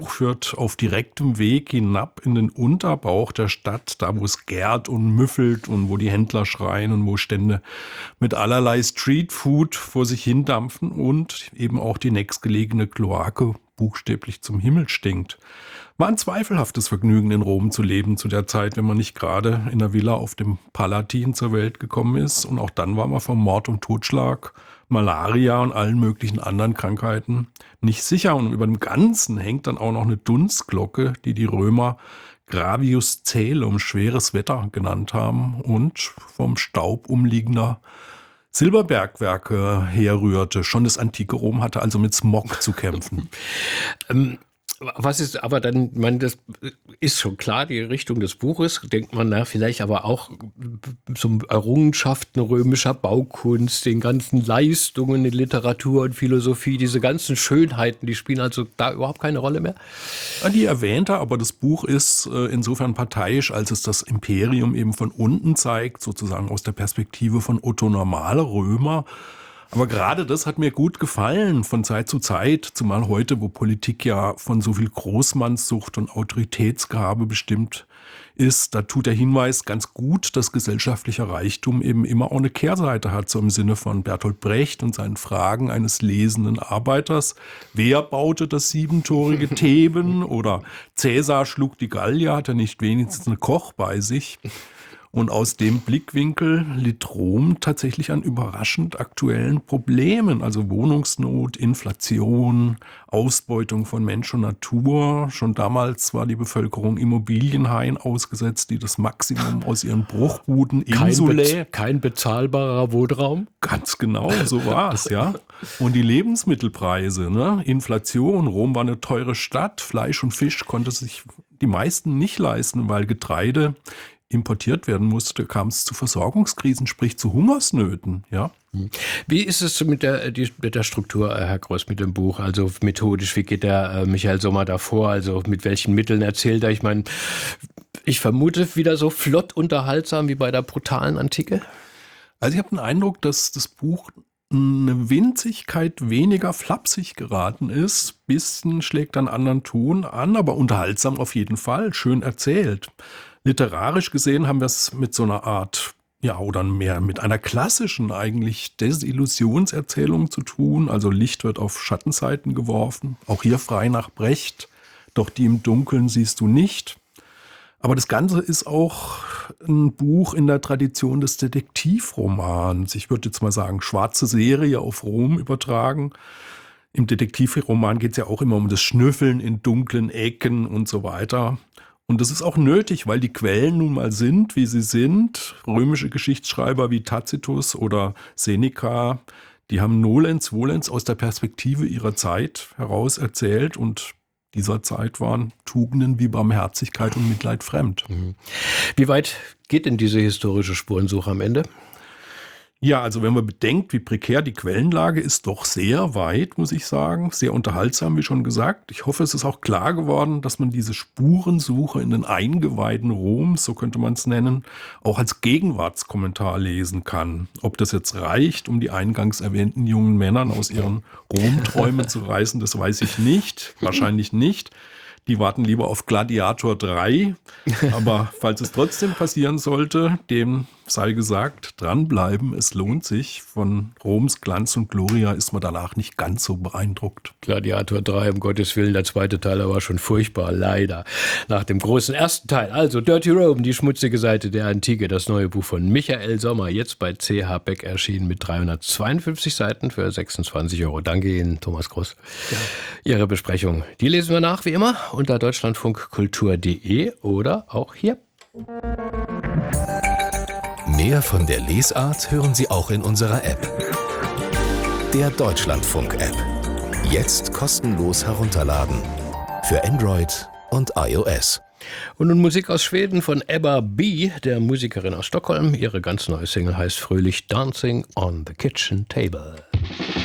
Buch führt auf direktem Weg hinab in den Unterbauch der Stadt, da wo es gärt und müffelt und wo die Händler schreien und wo Stände mit allerlei Streetfood vor sich hindampfen und eben auch die nächstgelegene Kloake buchstäblich zum Himmel stinkt. War ein zweifelhaftes Vergnügen, in Rom zu leben zu der Zeit, wenn man nicht gerade in der Villa auf dem Palatin zur Welt gekommen ist. Und auch dann war man vom Mord und Totschlag, Malaria und allen möglichen anderen Krankheiten nicht sicher. Und über dem Ganzen hängt dann auch noch eine Dunstglocke, die die Römer Gravius Caelum, schweres Wetter, genannt haben und vom Staub umliegender Silberbergwerke herrührte. Schon das antike Rom hatte also mit Smog zu kämpfen. Was ist aber dann, das ist schon klar, die Richtung des Buches, denkt man nach, vielleicht aber auch zum Errungenschaften römischer Baukunst, den ganzen Leistungen in Literatur und Philosophie, diese ganzen Schönheiten, die spielen also da überhaupt keine Rolle mehr? Die erwähnte, aber das Buch ist insofern parteiisch, als es das Imperium eben von unten zeigt, sozusagen aus der Perspektive von Otto Normalrömer. Aber gerade das hat mir gut gefallen von Zeit zu Zeit, zumal heute, wo Politik ja von so viel Großmannssucht und Autoritätsgehabe bestimmt ist, da tut der Hinweis ganz gut, dass gesellschaftlicher Reichtum eben immer auch eine Kehrseite hat, so im Sinne von Bertolt Brecht und seinen Fragen eines lesenden Arbeiters. Wer baute das siebentorige Theben? Oder Cäsar schlug die Gallier, hat er nicht wenigstens einen Koch bei sich? Und aus dem Blickwinkel litt Rom tatsächlich an überraschend aktuellen Problemen, also Wohnungsnot, Inflation, Ausbeutung von Mensch und Natur. Schon damals war die Bevölkerung Immobilienhain ausgesetzt, die das Maximum aus ihren Bruchbuden insulae. Kein bezahlbarer Wohnraum? Ganz genau, so war es, ja. Und die Lebensmittelpreise, ne? Inflation, Rom war eine teure Stadt, Fleisch und Fisch konnte sich die meisten nicht leisten, weil Getreide importiert werden musste, kam es zu Versorgungskrisen, sprich zu Hungersnöten. Ja. Wie ist es mit der Struktur, Herr Groß, mit dem Buch? Also methodisch, wie geht der Michael Sommer da vor? Also mit welchen Mitteln erzählt er? Ich meine, ich vermute wieder so flott unterhaltsam wie bei der brutalen Antike. Also ich habe den Eindruck, dass das Buch eine Winzigkeit weniger flapsig geraten ist. Bisschen schlägt einen anderen Ton an, aber unterhaltsam auf jeden Fall, schön erzählt. Literarisch gesehen haben wir es mit so einer Art, ja, oder mehr mit einer klassischen eigentlich Desillusionserzählung zu tun. Also Licht wird auf Schattenseiten geworfen, auch hier frei nach Brecht, doch die im Dunkeln siehst du nicht. Aber das Ganze ist auch ein Buch in der Tradition des Detektivromans. Ich würde jetzt mal sagen, schwarze Serie auf Rom übertragen. Im Detektivroman geht es ja auch immer um das Schnüffeln in dunklen Ecken und so weiter. Und das ist auch nötig, weil die Quellen nun mal sind, wie sie sind. Römische Geschichtsschreiber wie Tacitus oder Seneca, die haben nolens volens aus der Perspektive ihrer Zeit heraus erzählt und dieser Zeit waren Tugenden wie Barmherzigkeit und Mitleid fremd. Wie weit geht denn diese historische Spurensuche am Ende? Ja, also wenn man bedenkt, wie prekär die Quellenlage ist, doch sehr weit, muss ich sagen. Sehr unterhaltsam, wie schon gesagt. Ich hoffe, es ist auch klar geworden, dass man diese Spurensuche in den Eingeweiden Roms, so könnte man es nennen, auch als Gegenwartskommentar lesen kann. Ob das jetzt reicht, um die eingangs erwähnten jungen Männern aus ihren Romträumen zu reißen, das weiß ich nicht. Wahrscheinlich nicht. Die warten lieber auf Gladiator 3. Aber falls es trotzdem passieren sollte, dem sei gesagt, dranbleiben, es lohnt sich. Von Roms Glanz und Gloria ist man danach nicht ganz so beeindruckt. Gladiator 3, um Gottes Willen, der zweite Teil war schon furchtbar, leider. Nach dem großen ersten Teil, also Dirty Rome, die schmutzige Seite der Antike, das neue Buch von Michael Sommer, jetzt bei C.H. Beck erschienen mit 352 Seiten für 26 €. Danke Ihnen, Thomas Groß. Ja. Ihre Besprechung, die lesen wir nach, wie immer, unter deutschlandfunkkultur.de oder auch hier. Mehr von der Lesart hören Sie auch in unserer App. Der Deutschlandfunk-App. Jetzt kostenlos herunterladen. Für Android und iOS. Und nun Musik aus Schweden von Ebba B., der Musikerin aus Stockholm. Ihre ganz neue Single heißt fröhlich Dancing on the Kitchen Table.